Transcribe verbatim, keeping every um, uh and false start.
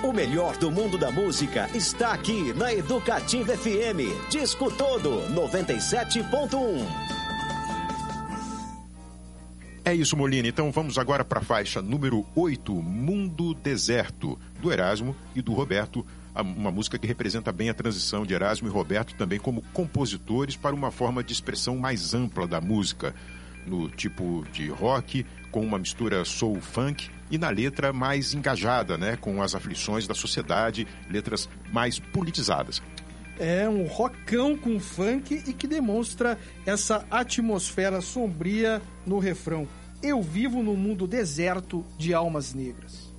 O melhor do mundo da música está aqui na Educativa F M. Disco Todo, noventa e sete ponto um. É isso, Molina. Então vamos agora para a faixa número oito, Mundo Deserto, do Erasmo e do Roberto. Uma música que representa bem a transição de Erasmo e Roberto também como compositores para uma forma de expressão mais ampla da música, no tipo de rock, com uma mistura soul-funk e na letra mais engajada, né, com as aflições da sociedade, letras mais politizadas. É um rockão com funk e que demonstra essa atmosfera sombria no refrão. Eu vivo no mundo deserto de almas negras.